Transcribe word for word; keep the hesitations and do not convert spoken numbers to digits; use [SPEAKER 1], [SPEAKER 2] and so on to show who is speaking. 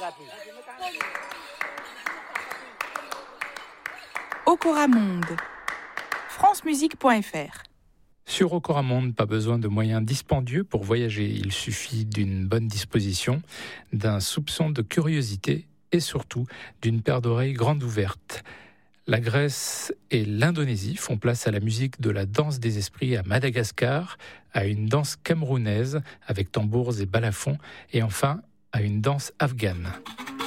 [SPEAKER 1] Okoramonde, francemusique point f r.
[SPEAKER 2] Sur Okoramonde, pas besoin de moyens dispendieux pour voyager. Il suffit d'une bonne disposition, d'un soupçon de curiosité et surtout d'une paire d'oreilles grandes ouvertes. La Grèce et l'Indonésie font place à la musique de la danse des esprits à Madagascar, à une danse camerounaise avec tambours et balafons et enfin à une danse afghane.